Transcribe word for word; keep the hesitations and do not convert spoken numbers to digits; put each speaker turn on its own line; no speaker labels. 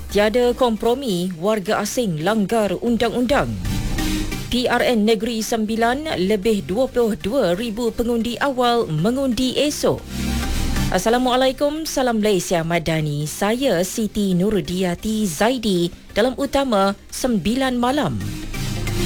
Tiada kompromi, warga asing langgar undang-undang. P R N Negeri Sembilan, lebih dua puluh dua ribu pengundi awal mengundi esok. Assalamualaikum, salam Malaysia Madani. Saya Siti Nurdiati Zaidi dalam utama sembilan malam.